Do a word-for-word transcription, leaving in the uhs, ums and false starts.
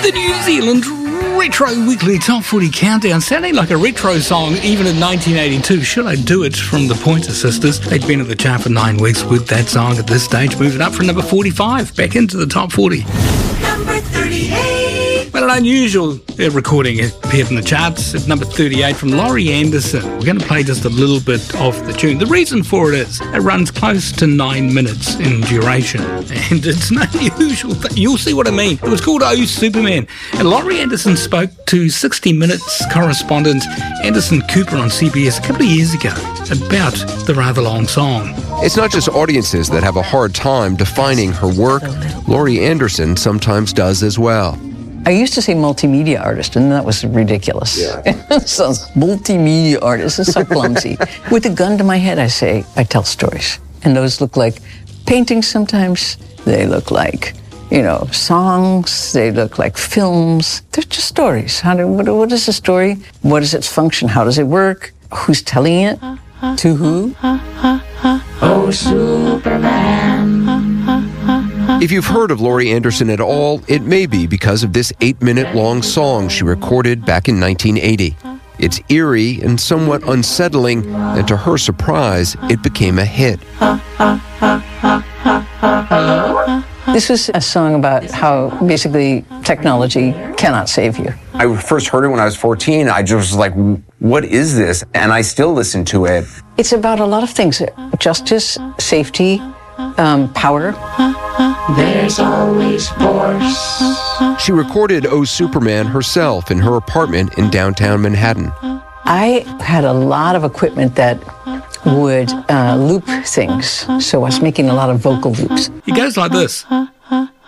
The New Zealand Retro Weekly Top forty Countdown, sounding like a retro song even in nineteen eighty-two. Should I Do It from the Pointer Sisters? They'd been at the chart for nine weeks with that song at this stage, moving up from number forty-five back into the top forty. Number thirty-eight. Well, an unusual uh, recording appeared in the charts at number thirty-eight from Laurie Anderson. We're going to play just a little bit of the tune. The reason for it is it runs close to nine minutes in duration, and it's an unusual thing. You'll see what I mean. It was called Oh Superman, and Laurie Anderson spoke to sixty minutes correspondent Anderson Cooper on C B S a couple of years ago about the rather long song. It's not just audiences that have a hard time defining her work. Laurie Anderson sometimes does as well. I used to say multimedia artist, and that was ridiculous. Yeah. So, multimedia artist is so clumsy. With a gun to my head, I say, I tell stories. And those look like paintings sometimes. They look like, you know, songs. They look like films. They're just stories. How do, what, what is a story? What is its function? How does it work? Who's telling it? To who? Oh, Superman. If you've heard of Laurie Anderson at all, it may be because of this eight-minute-long song she recorded back in nineteen eighty. It's eerie and somewhat unsettling, and to her surprise, it became a hit. This was a song about how basically technology cannot save you. I first heard it when I was fourteen. I just was like, what is this? And I still listen to it. It's about a lot of things. Justice, safety, um, power. There's always force. She recorded Oh Superman herself in her apartment in downtown Manhattan. I had a lot of equipment that would uh, loop things, so I was making a lot of vocal loops. It goes like this.